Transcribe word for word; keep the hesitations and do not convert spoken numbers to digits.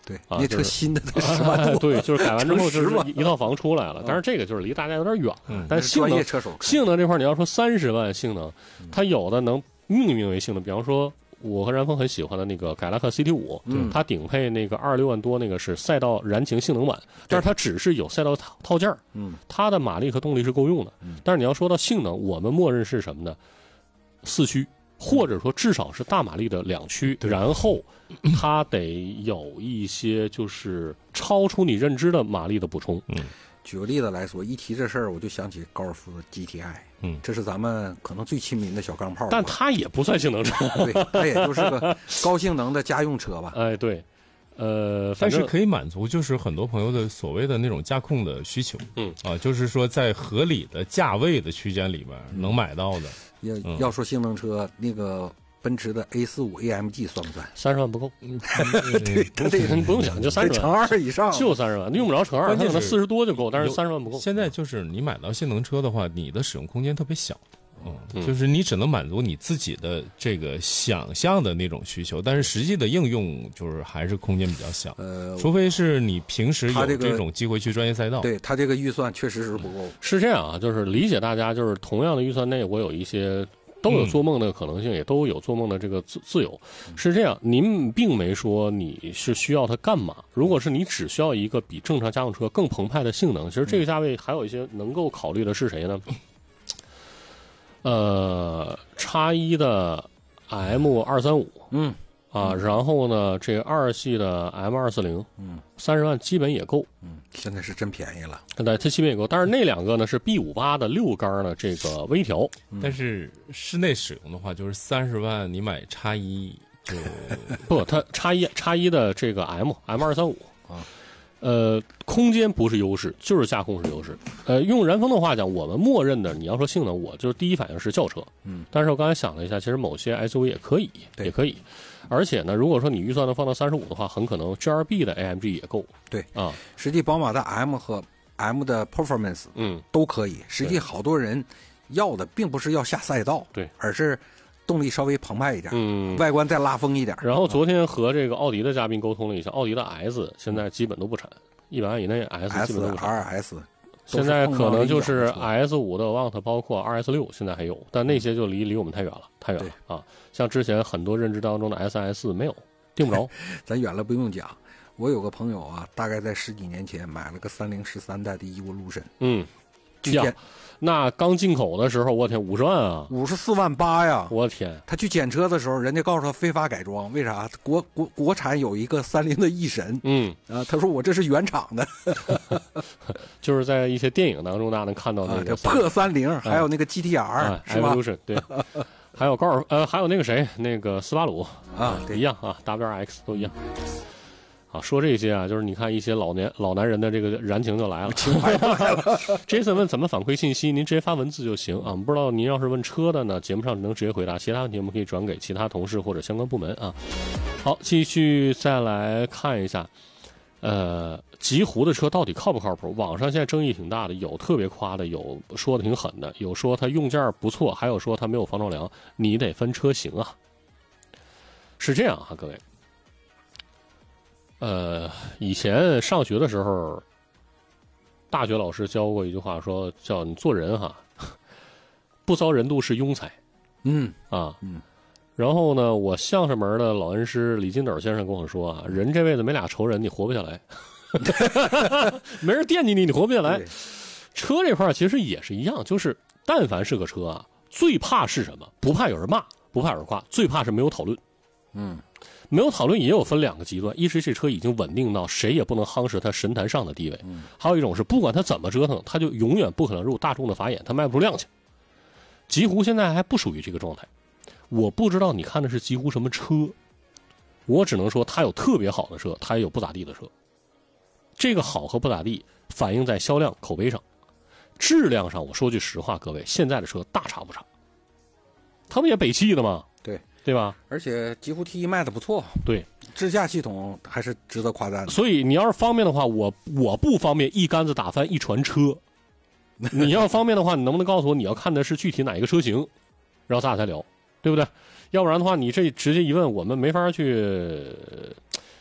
对， 啊， 那车新的才十万多、 哎，对，就是改完之后就是一一套房出来了。但是这个就是离大家有点远， 嗯， 但性能车手性能这块你要说三十万性能，它有的能命名为性能，比方说。我和然峰很喜欢的那个凯拉克 C T 五，嗯，它顶配那个二十六万多那个是赛道燃情性能版，但是它只是有赛道套套件，嗯，它的马力和动力是够用的，嗯，但是你要说到性能，我们默认是什么呢？四驱，或者说至少是大马力的两驱，嗯、然后它得有一些就是超出你认知的马力的补充，嗯。 举个例子来说，一提这事儿，我就想起高尔夫 G T I， 嗯，这是咱们可能最亲民的小钢炮， 但它也不算性能车， 对，它也就是个高性能的家用车吧。 哎，对，呃， 但是可以满足就是很多朋友的所谓的那种驾控的需求，嗯啊，就是说在合理的价位的区间里面能买到的。 要、嗯、要说性能车，那个。奔驰的 A 四十五 A M G 算不算？ 三十万不够， 对，它这个不用想，就三十万， 乘二以上， 就三十万，用不着乘二，它可能四十多就够，但是三十万不够。 现在就是你买到性能车的话，你的使用空间特别小，嗯，嗯就是你只能满足你自己的这个想象的那种需求，但是实际的应用就是还是空间比较小。呃，除非是你平时有这种机会去专业赛道， 对他这个预算确实是不够。 是这样啊，就是理解大家，就是同样的预算内，我有一些。都有做梦的可能性，嗯、也都有做梦的这个自自由。是这样，您并没说你是需要它干嘛。如果是你只需要一个比正常家用车更澎湃的性能，其实这个价位还有一些能够考虑的是谁呢？呃，叉一的 M 二三五，嗯。啊，然后呢，这个二系的 M 二四零，嗯，三十万基本也够， 嗯，现在是真便宜了， 对，它基本也够。但是那两个呢是 B 五十八的六缸的这个微调， 嗯、但是室内使用的话，就是三十万你买叉一就不，它叉一叉一的这个 M M 二三五啊。呃，空间不是优势，就是驾控是优势。呃，用然峰的话讲，我们默认的，你要说性能，我就是第一反应是轿车。嗯，但是我刚才想了一下，其实某些 S U V 也可以，也可以。而且呢，如果说你预算能放到三十五的话，很可能 G R B 的 A M G 也够。 对啊， 实际宝马的 M 和 M 的 Performance 嗯都可以。实际好多人要的并不是要下赛道， 对， 而是动力稍微澎湃一点，嗯，外观再拉风一点。 然后昨天和这个奥迪的嘉宾沟通了一下，奥迪的 S 现在基本都不产，一百万以内 S 基本都不产。 R S 现在可能就是 S 五的 Avant 包括 R S 六现在还有，但那些就离离我们太远了，太远了啊！像之前很多认知当中的 S S 没有，订不着。 咱远了不用讲，我有个朋友啊，大概在十几年前买了个三菱十三代的 Evolution， 嗯，呀，那刚进口的时候，我天，五十万啊， 五十四万八呀！ 我天， 他去检车的时候，人家告诉他非法改装，为啥？国国国产有一个三菱的翼神，嗯啊，他说我这是原厂的， 就是在一些电影当中大家能看到那个、 啊、破三菱，啊、还有那个 G T R，、啊、是吧？ 对，还有高尔呃，还有那个谁，那个斯巴鲁啊， 一样啊 ，W R X 都一样。啊，说这些啊，就是你看一些老年老男人的这个燃情就来了， 情怀来了。 Jason 问怎么反馈信息，您直接发文字就行啊。不知道您要是问车的呢，节目上能直接回答，其他问题我们可以转给其他同事或者相关部门啊。好，继续再来看一下，呃，极狐的车到底靠不靠谱？网上现在争议挺大的，有特别夸的，有说的挺狠的，有说它用件不错，还有说它没有防撞梁，你得分车型啊。是这样啊，各位。呃，以前上学的时候，大学老师教过一句话，说叫你做人哈，不遭人妒是庸才。嗯啊嗯。然后呢，我相声门的老恩师李金斗先生跟我说啊，人这辈子没俩仇人，你活不下来。没人惦记你，你活不下来。车这块其实也是一样，就是但凡是个车啊，最怕是什么？不怕有人骂，不怕有人夸，最怕是没有讨论。嗯。没有讨论也有分两个极端，一是这车已经稳定到谁也不能夯实它神坛上的地位，嗯、还有一种是不管它怎么折腾，它就永远不可能入大众的法眼，它卖不出量去。极狐现在还不属于这个状态，我不知道你看的是极狐什么车，我只能说它有特别好的车，它也有不咋地的车。这个好和不咋地反映在销量、口碑上，质量上，我说句实话，各位，现在的车大差不差。他们也北汽的嘛， 对。 对吧？ 而且极狐 T 一卖的不错， 对， 智驾系统还是值得夸赞的。 所以你要是方便的话，我我不方便一竿子打翻一船车。你要方便的话，你能不能告诉我你要看的是具体哪一个车型，然后咱俩再聊，对不对？要不然的话，你这直接一问，我们没法去